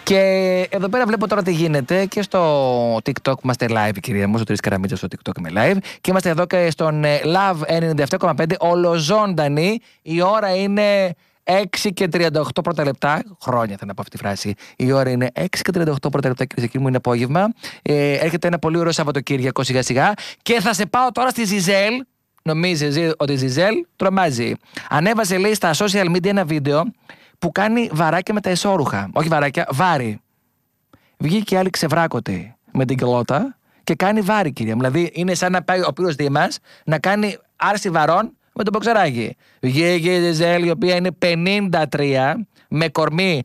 Και εδώ πέρα βλέπω τώρα τι γίνεται και στο TikTok που είμαστε live, κυρία μου, στο Τρεις Καραμίτσας στο TikTok είμαι live. Και είμαστε εδώ και στον Love 97,5 ολοζώντανη. Η ώρα είναι 6 και 38 πρώτα λεπτά. Χρόνια θα να πω αυτή τη φράση. Η ώρα είναι 6 και 38 πρώτα λεπτά, κυρίες και κύριοι μου, είναι απόγευμα. Έρχεται ένα πολύ ωραίο Σαββατοκύριακο σιγά σιγά. Και θα σε πάω τώρα στη Ζιζέλ. Νομίζεις ότι η Ζιζέλ τρομάζει. Ανέβασε, λέει, στα social media ένα βίντεο που κάνει βαράκια με τα εσώρουχα. Όχι βαράκια, βάρη. Βγήκε άλλη ξεβράκωτη με την κιλότα και κάνει βάρη, κυρία μου. Δηλαδή είναι σαν να πάει ο Πύρος Δήμας να κάνει άρση βαρών με τον μποξεράκι. Βγήκε η Ζιζέλ, η οποία είναι 53, με κορμί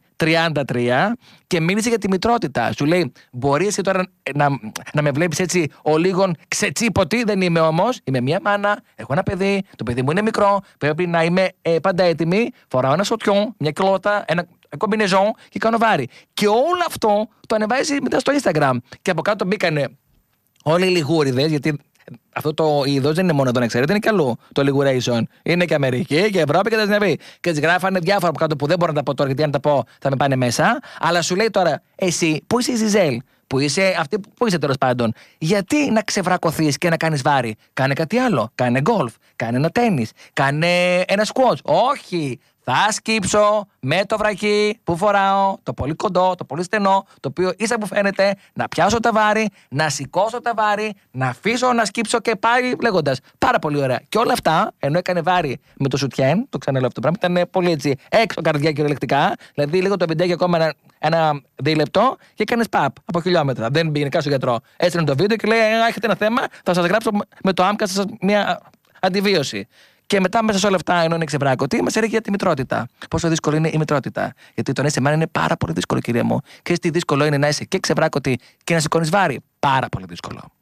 33, και μίλησε για τη μητρότητα. Σου λέει, μπορεί εσύ τώρα να με βλέπεις έτσι ο λίγον ξετσίποτη, δεν είμαι όμως. Είμαι μια μάνα, έχω ένα παιδί, το παιδί μου είναι μικρό, πρέπει να είμαι πάντα έτοιμη. Φοράω ένα σωτιό, μια κιλότα, ένα κομπινεζόν και κάνω βάρη. Και όλο αυτό το ανεβάζει μετά στο Instagram. Και από κάτω μπήκανε όλοι οι λιγούριδες, γιατί αυτό το είδος δεν είναι μόνο εδώ, να ξέρετε, είναι και αλλού το Liguration. Είναι και Αμερική και Ευρώπη και τα Σκανδιναβία. Και τις γράφανε διάφορα από κάτω που δεν μπορώ να τα πω τώρα, γιατί αν τα πω θα με πάνε μέσα. Αλλά σου λέει τώρα, εσύ που είσαι η Ζιζέλ, που είσαι αυτή που είσαι τέλος πάντων, γιατί να ξεβρακωθείς και να κάνεις βάρη? Κάνε κάτι άλλο. Κάνε γκολφ, κάνε ένα τένις, κάνε ένα σκουότ. Όχι! Θα σκύψω με το βρακί που φοράω, το πολύ κοντό, το πολύ στενό, το οποίο ίσα που φαίνεται, να πιάσω τα βάρη, να σηκώσω τα βάρη, να αφήσω να σκύψω και πάλι λέγοντας. Πάρα πολύ ωραία. Και όλα αυτά, ενώ έκανε βάρη με το σουτιέν, το ξαναλέω αυτό το πράγμα, ήταν πολύ έτσι έξω καρδιά κυριολεκτικά. Δηλαδή λίγο το βιντεάκι ακόμα ένα δίλεπτο και έκανε παπ από χιλιόμετρα. Δεν πήγαινε καν στο γιατρό. Έστειλε το βίντεο και λέει: έχετε ένα θέμα, θα σας γράψω με το άμκα σας μια αντιβίωση. Και μετά, μέσα σε όλα αυτά, ενώ είναι ξεβράκωτη, μας έλεγε για τη μητρότητα. Πόσο δύσκολο είναι η μητρότητα. Γιατί το να είσαι μάνα είναι πάρα πολύ δύσκολο, κυρία μου. Και τι δύσκολο είναι να είσαι και ξεβράκωτη και να σηκώνεις βάρη. Πάρα πολύ δύσκολο.